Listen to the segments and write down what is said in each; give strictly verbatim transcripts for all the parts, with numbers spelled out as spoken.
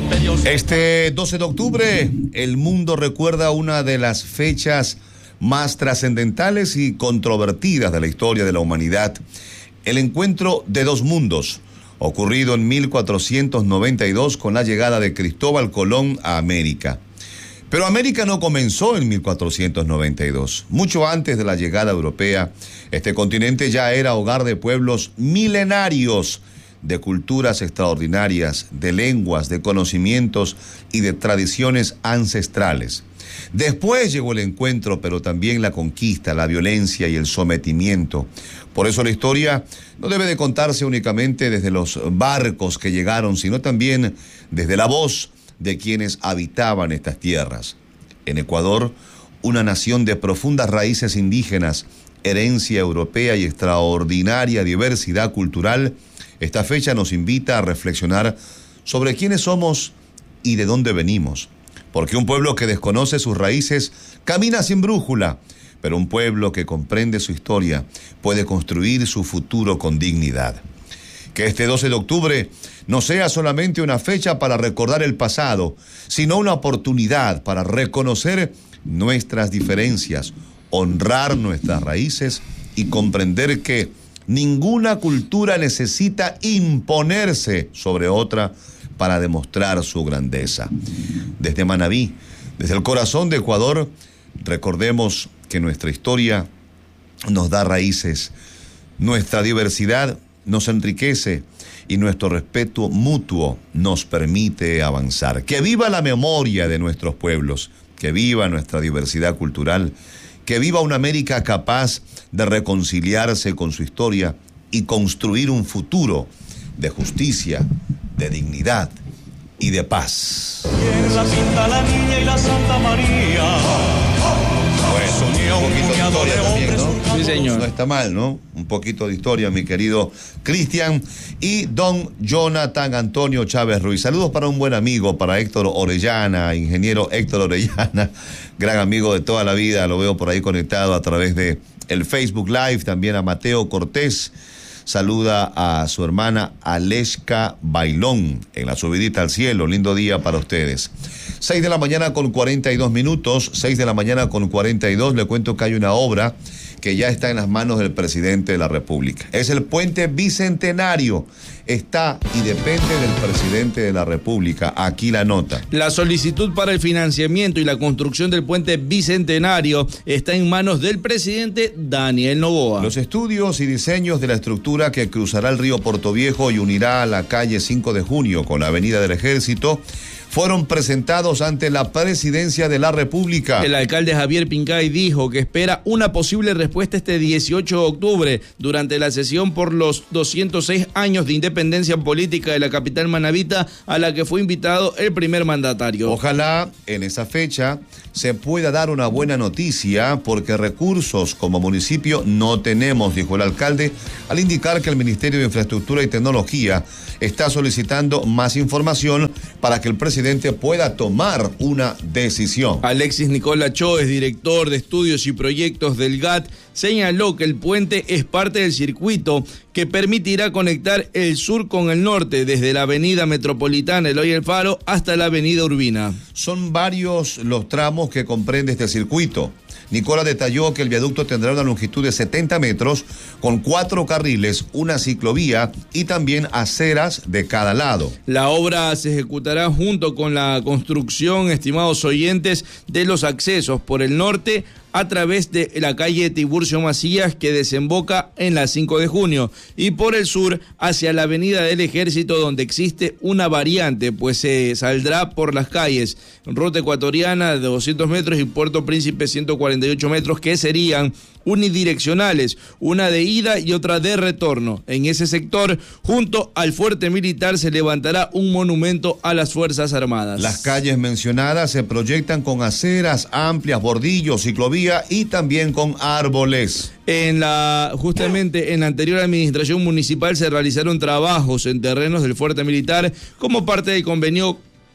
Este doce de octubre, el mundo recuerda una de las fechas más trascendentales y controvertidas de la historia de la humanidad, el encuentro de dos mundos, ocurrido en mil cuatrocientos noventa y dos con la llegada de Cristóbal Colón a América. Pero América no comenzó en mil cuatrocientos noventa y dos. Mucho antes de la llegada europea, este continente ya era hogar de pueblos milenarios, de culturas extraordinarias, de lenguas, de conocimientos y de tradiciones ancestrales. Después llegó el encuentro, pero también la conquista, la violencia y el sometimiento. Por eso la historia no debe de contarse únicamente desde los barcos que llegaron, sino también desde la voz de quienes habitaban estas tierras. En Ecuador, una nación de profundas raíces indígenas, herencia europea y extraordinaria diversidad cultural, esta fecha nos invita a reflexionar sobre quiénes somos y de dónde venimos. Porque un pueblo que desconoce sus raíces camina sin brújula, pero un pueblo que comprende su historia puede construir su futuro con dignidad. Que este doce de octubre no sea solamente una fecha para recordar el pasado, sino una oportunidad para reconocer nuestras diferencias, honrar nuestras raíces y comprender que ninguna cultura necesita imponerse sobre otra para demostrar su grandeza. Desde Manabí, desde el corazón de Ecuador, recordemos que nuestra historia nos da raíces, nuestra diversidad nos enriquece y nuestro respeto mutuo nos permite avanzar. Que viva la memoria de nuestros pueblos, que viva nuestra diversidad cultural, que viva una América capaz de reconciliarse con su historia y construir un futuro de justicia, de dignidad y de paz. La pinta la niña y la Santa María. Bueno, un poquito de historia también, ¿no? Sí, señor. No está mal, ¿no? Un poquito de historia, mi querido Cristian. Y don Jonathan Antonio Chávez Ruiz. Saludos para un buen amigo, para Héctor Orellana, ingeniero Héctor Orellana, gran amigo de toda la vida. Lo veo por ahí conectado a través de el Facebook Live. También a Mateo Cortés. Saluda a su hermana Aleshka Bailón en la subidita al cielo. Lindo día para ustedes. seis de la mañana con cuarenta y dos minutos. seis de la mañana con cuarenta y dos. Le cuento que hay una obra que ya está en las manos del presidente de la República. Es el puente bicentenario. Está y depende del presidente de la República. Aquí la nota. La solicitud para el financiamiento y la construcción del puente bicentenario está en manos del presidente Daniel Noboa. Los estudios y diseños de la estructura que cruzará el río Portoviejo y unirá a la calle cinco de junio con la Avenida del Ejército fueron presentados ante la Presidencia de la República. El alcalde Javier Pincay dijo que espera una posible respuesta este dieciocho de octubre durante la sesión por los doscientos seis años de independencia política de la capital manabita a la que fue invitado el primer mandatario. Ojalá en esa fecha se pueda dar una buena noticia porque recursos como municipio no tenemos, dijo el alcalde, al indicar que el Ministerio de Infraestructura y Tecnología está solicitando más información para que el presidente pueda tomar una decisión. Alexis Nicola Choes, director de estudios y proyectos del G A T, señaló que el puente es parte del circuito que permitirá conectar el sur con el norte, desde la avenida Metropolitana Eloy Alfaro hasta la avenida Urbina. Son varios los tramos que comprende este circuito. Nicola detalló que el viaducto tendrá una longitud de setenta metros, con cuatro carriles, una ciclovía y también aceras de cada lado. La obra se ejecutará junto con la construcción, estimados oyentes, de los accesos por el norte a través de la calle Tiburcio Macías, que desemboca en la cinco de junio, y por el sur hacia la avenida del Ejército, donde existe una variante, pues se saldrá por las calles Ruta Ecuatoriana de doscientos metros y Puerto Príncipe ciento cuarenta y ocho metros, que serían unidireccionales, una de ida y otra de retorno. En ese sector, junto al fuerte militar, se levantará un monumento a las Fuerzas Armadas. Las calles mencionadas se proyectan con aceras amplias, bordillos, ciclovía y también con árboles. En la, justamente en la anterior administración municipal se realizaron trabajos en terrenos del fuerte militar como parte del convenio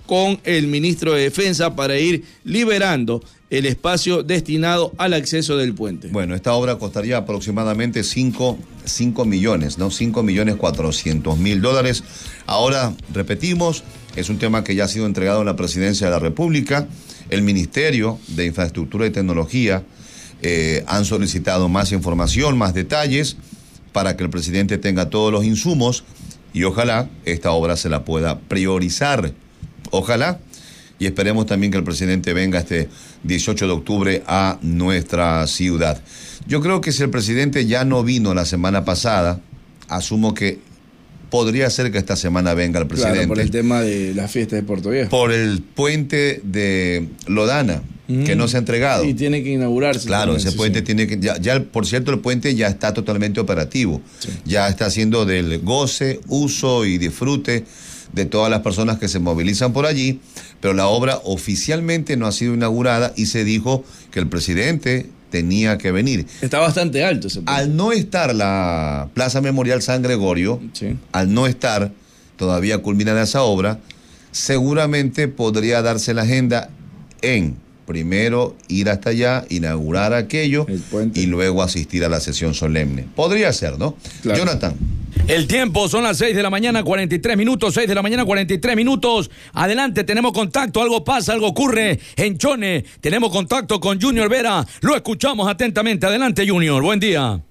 con el ministro de Defensa para ir liberando el espacio destinado al acceso del puente. Bueno, esta obra costaría aproximadamente cinco millones, ¿no? cinco millones cuatrocientos mil dólares. Ahora, repetimos, es un tema que ya ha sido entregado a la Presidencia de la República. El Ministerio de Infraestructura y Tecnología eh, han solicitado más información, más detalles, para que el presidente tenga todos los insumos y ojalá esta obra se la pueda priorizar. Ojalá. Y esperemos también que el presidente venga este dieciocho de octubre a nuestra ciudad. Yo creo que si el presidente ya no vino la semana pasada, asumo que podría ser que esta semana venga el presidente. Claro, por el tema de la fiesta de Puerto Viejo. Por el puente de Lodana, mm. que no se ha entregado. Y tiene que inaugurarse. Claro, también, ese sí, puente sí. tiene que... Ya, ya, por cierto, el puente ya está totalmente operativo. Sí. Ya está haciendo del goce, uso y disfrute de todas las personas que se movilizan por allí, pero la obra oficialmente no ha sido inaugurada y se dijo que el presidente tenía que venir. Está bastante alto ese puente. Al no estar la Plaza Memorial San Gregorio, sí. al no estar todavía culminada esa obra, seguramente podría darse la agenda en primero ir hasta allá, inaugurar aquello y luego asistir a la sesión solemne. Podría ser, ¿no? Claro. Jonathan. El tiempo son las seis de la mañana, cuarenta y tres minutos, seis de la mañana, cuarenta y tres minutos. Adelante, tenemos contacto, algo pasa, algo ocurre en Chone. Tenemos contacto con Junior Vera, lo escuchamos atentamente. Adelante, Junior, buen día.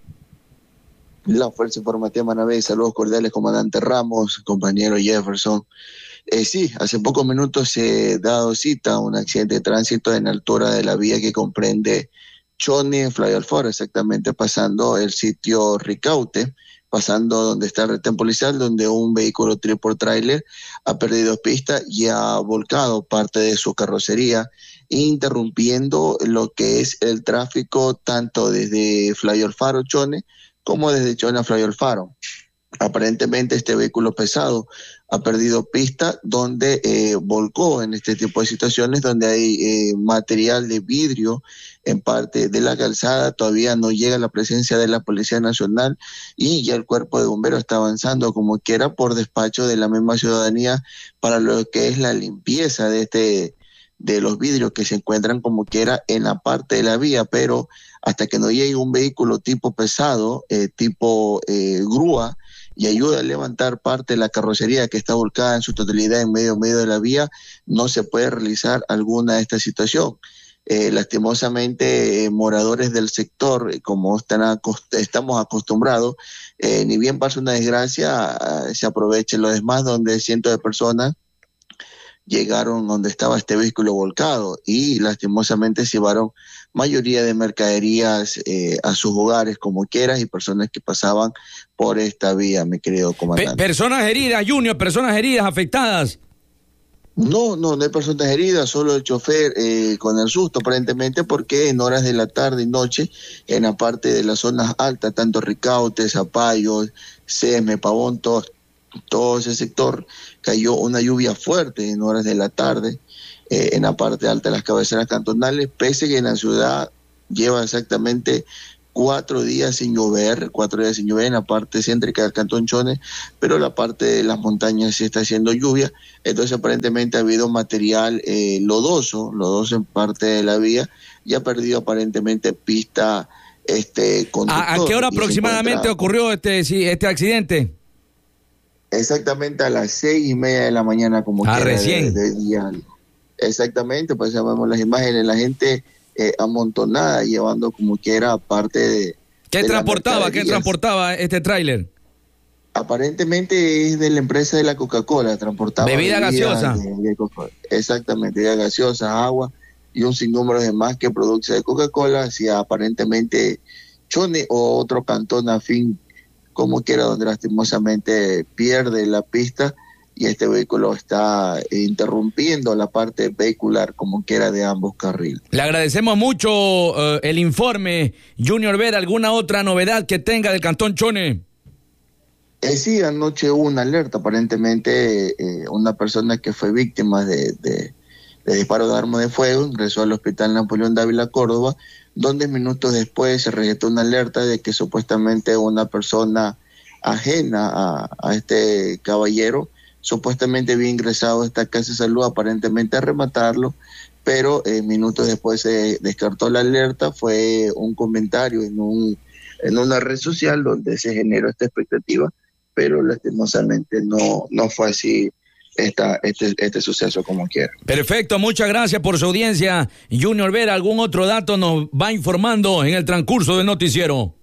La Fuerza Informativa Manaví, saludos cordiales, comandante Ramos, compañero Jefferson. Eh, sí, hace pocos minutos se ha dado cita a un accidente de tránsito en la altura de la vía que comprende Chone, Flavio Alfaro, exactamente pasando el sitio Ricaute, pasando donde está el retén policial, donde un vehículo triple trailer ha perdido pista y ha volcado parte de su carrocería, interrumpiendo lo que es el tráfico tanto desde Flavio Alfaro, Chone, como desde Chone a Flavio Alfaro. Aparentemente este vehículo pesado ha perdido pista, donde eh, volcó en este tipo de situaciones donde hay eh, material de vidrio en parte de la calzada. Todavía no llega la presencia de la Policía Nacional y ya el cuerpo de bomberos está avanzando como quiera por despacho de la misma ciudadanía para lo que es la limpieza de este de los vidrios que se encuentran como quiera en la parte de la vía, pero hasta que no llegue un vehículo tipo pesado, eh, tipo eh, grúa, y ayuda a levantar parte de la carrocería que está volcada en su totalidad en medio medio de la vía, no se puede realizar alguna de esta situación. Eh, lastimosamente, eh, moradores del sector, eh, como están acost- estamos acostumbrados, eh, ni bien pasa una desgracia, eh, se aprovecha lo demás, donde cientos de personas llegaron donde estaba este vehículo volcado y lastimosamente se llevaron mayoría de mercaderías eh, a sus hogares como quieras y personas que pasaban por esta vía, mi querido comandante. Pe- personas heridas, Junior, personas heridas, afectadas. No, no, no hay personas heridas, solo el chofer eh, con el susto aparentemente, porque en horas de la tarde y noche, en la parte de las zonas altas, tanto Ricaute, Zapallo, Sesme, Pavón, todo, todo ese sector, cayó una lluvia fuerte en horas de la tarde, eh, en la parte alta de las cabeceras cantonales, pese que en la ciudad lleva exactamente cuatro días sin llover, cuatro días sin llover en la parte céntrica del Cantón Chone, pero la parte de las montañas sí está haciendo lluvia, entonces aparentemente ha habido material eh, lodoso, lodoso en parte de la vía, y ha perdido aparentemente pista este conductor. ¿A, a qué hora aproximadamente encuentra... ocurrió este, sí, este accidente? Exactamente a las seis y media de la mañana, como ah, quiera, recién. De, de día. Exactamente, pues ya vemos las imágenes, la gente eh, amontonada, llevando como quiera parte de... ¿Qué de transportaba? ¿Qué transportaba este tráiler? Aparentemente es de la empresa de la Coca-Cola, transportaba... ¿Bebida gaseosa? De, de Exactamente, bebida gaseosa, agua y un sinnúmero de más que produce de Coca-Cola hacia aparentemente Chone o otro cantón afín, como quiera, donde lastimosamente pierde la pista y este vehículo está interrumpiendo la parte vehicular como quiera de ambos carriles. Le agradecemos mucho uh, el informe, Junior Vera. ¿Alguna otra novedad que tenga del Cantón Chone? Eh, sí, anoche hubo una alerta, aparentemente eh, una persona que fue víctima de, de, de disparo de arma de fuego ingresó al hospital Napoleón Dávila, Córdoba, donde minutos después se registró una alerta de que supuestamente una persona ajena a, a este caballero supuestamente había ingresado a esta casa de salud aparentemente a rematarlo, pero eh, minutos después se descartó la alerta. Fue un comentario en, un, en una red social donde se generó esta expectativa, pero lastimosamente no, no fue así esta, este, este suceso como quiera. Perfecto, muchas gracias por su audiencia. Junior Vera, ¿algún otro dato nos va informando en el transcurso del noticiero?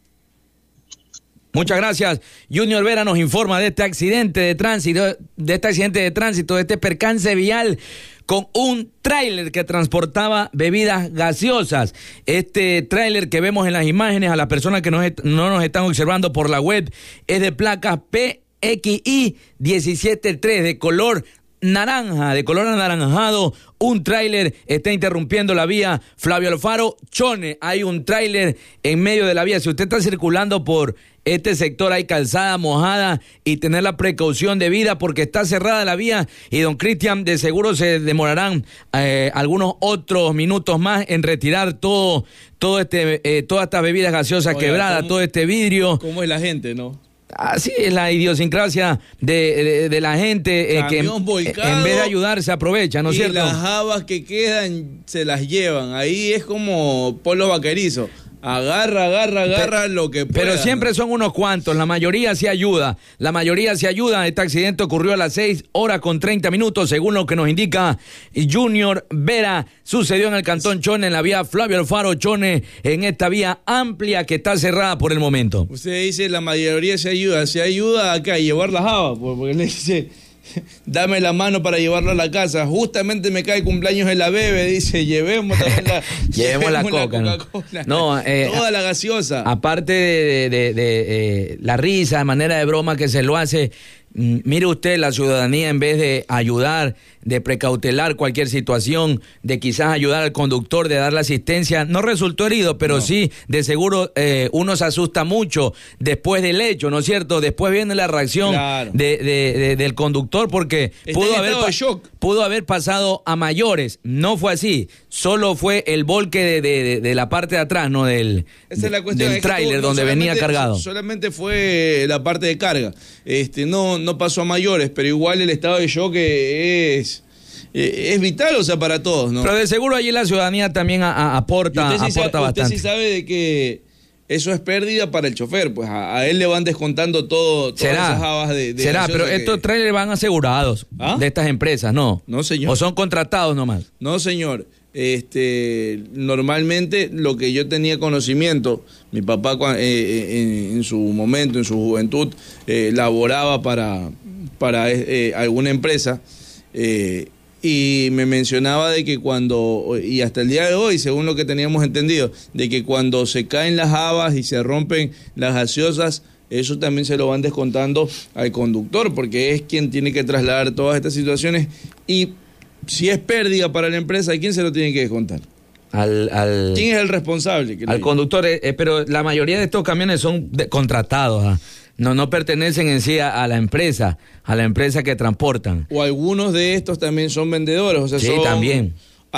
Muchas gracias. Junior Vera nos informa de este accidente de tránsito, de este accidente de tránsito, de este percance vial con un tráiler que transportaba bebidas gaseosas. Este tráiler que vemos en las imágenes, a las personas que no, no nos están observando por la web, es de placa P X I diecisiete tres, de color naranja, de color anaranjado. Un tráiler está interrumpiendo la vía Flavio Alfaro Chone. Hay un tráiler en medio de la vía. Si usted está circulando por este sector, hay calzada mojada y tener la precaución debida porque está cerrada la vía. Y don Cristian, de seguro se demorarán eh, algunos otros minutos más en retirar todo, todo este, eh, todas estas bebidas gaseosas quebradas, todo este vidrio. ¿Cómo es la gente, no? Así es la idiosincrasia de, de, de la gente, eh, que en, en vez de ayudar se aprovecha, ¿no es cierto? Y las habas que quedan se las llevan. Ahí es como Polo Vaquerizo. Agarra, agarra, agarra pero, lo que pueda. Pero siempre son unos cuantos, la mayoría sí ayuda. La mayoría sí ayuda. Este accidente ocurrió a las seis horas con treinta minutos, según lo que nos indica Junior Vera. Sucedió en el cantón Chone, en la vía Flavio Alfaro Chone, en esta vía amplia que está cerrada por el momento. Usted dice la mayoría se ayuda. Se ayuda acá a llevar las habas, porque le dice... Dame la mano para llevarlo a la casa. Justamente me cae cumpleaños de la bebé. Dice, llevemos también la, llevemos la, coca, la Coca-Cola. No, no eh, toda la gaseosa. Aparte de, de, de, de eh, la risa, de manera de broma que se lo hace, mire usted, la ciudadanía, en vez de ayudar, de precautelar cualquier situación, de quizás ayudar al conductor, de darle asistencia, no resultó herido, pero no. sí, de seguro eh, uno se asusta mucho después del hecho, ¿no es cierto? Después viene la reacción claro. de, de, de, del conductor, porque pudo haber, pa- pudo haber pasado a mayores. No fue así, solo fue el volque de, de, de, de la parte de atrás, ¿no? Del, Esa es la cuestión, del tráiler no, donde venía cargado. Solamente fue la parte de carga. Este, no, no pasó a mayores, pero igual el estado de shock es... es vital, o sea, para todos, ¿no? Pero de seguro allí la ciudadanía también a, a, aporta, usted sí aporta sabe, bastante. Usted sí sabe de que eso es pérdida para el chofer, pues a, a él le van descontando todo, todas ¿Será? esas habas de, de Será, pero que... estos trailers van asegurados ¿Ah? de estas empresas, ¿no? No, señor. ¿O son contratados nomás? No, señor. Este, normalmente lo que yo tenía conocimiento, mi papá eh, en, en su momento, en su juventud, eh, laboraba para, para eh, alguna empresa eh, y me mencionaba de que cuando, y hasta el día de hoy, según lo que teníamos entendido, de que cuando se caen las habas y se rompen las gaseosas, eso también se lo van descontando al conductor, porque es quien tiene que trasladar todas estas situaciones. Y si es pérdida para la empresa, ¿a quién se lo tiene que descontar? Al, al, ¿Quién es el responsable? Al conductor, eh, pero la mayoría de estos camiones son de, contratados, ¿ah? no, no pertenecen en sí a, a la empresa, a la empresa que transportan. O algunos de estos también son vendedores, o sea, sí, son, también.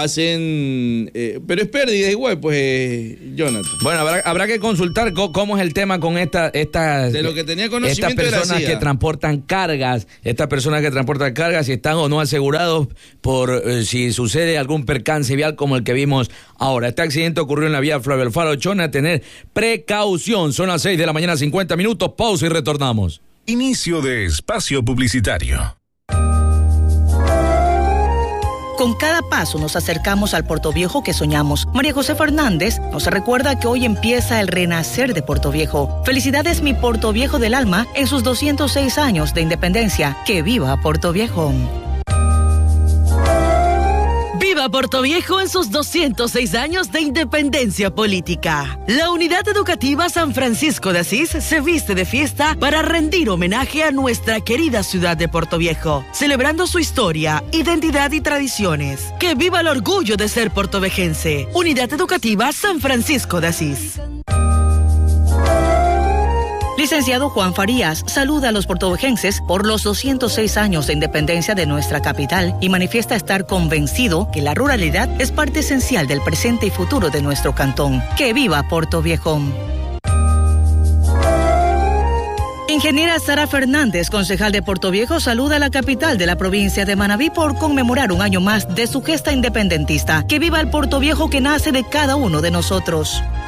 Hacen, eh, pero es pérdida igual, pues, eh, Jonathan. Bueno, habrá, habrá que consultar co- cómo es el tema con esta, estas, de lo que tenía conocimiento estas personas que transportan cargas, estas personas que transportan cargas, si están o no asegurados por eh, si sucede algún percance vial como el que vimos ahora. Este accidente ocurrió en la vía Flavio Alfaro Chone, a tener precaución. Son las seis de la mañana, cincuenta minutos, pausa y retornamos. Inicio de espacio publicitario. Con cada paso nos acercamos al Portoviejo que soñamos. María José Fernández nos recuerda que hoy empieza el renacer de Portoviejo. Felicidades, mi Portoviejo del alma, en sus doscientos seis años de independencia. ¡Que viva Portoviejo! ¡Viva Portoviejo en sus doscientos seis años de independencia política! La Unidad Educativa San Francisco de Asís se viste de fiesta para rendir homenaje a nuestra querida ciudad de Portoviejo, celebrando su historia, identidad y tradiciones. ¡Que viva el orgullo de ser portovejense! Unidad Educativa San Francisco de Asís. Licenciado Juan Farías saluda a los portovejenses por los doscientos seis años de independencia de nuestra capital y manifiesta estar convencido que la ruralidad es parte esencial del presente y futuro de nuestro cantón. ¡Que viva Portoviejo! ingeniera Sara Fernández, concejal de Portoviejo, saluda a la capital de la provincia de Manabí por conmemorar un año más de su gesta independentista. Que viva el Portoviejo que nace de cada uno de nosotros.